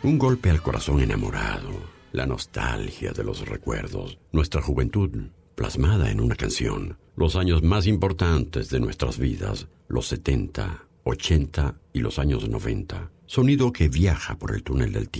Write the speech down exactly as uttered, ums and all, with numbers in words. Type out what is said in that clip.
Un golpe al corazón enamorado, la nostalgia de los recuerdos, nuestra juventud plasmada en una canción, los años más importantes de nuestras vidas, los setenta, ochenta y los años noventa. Sonido que viaja por el túnel del tiempo.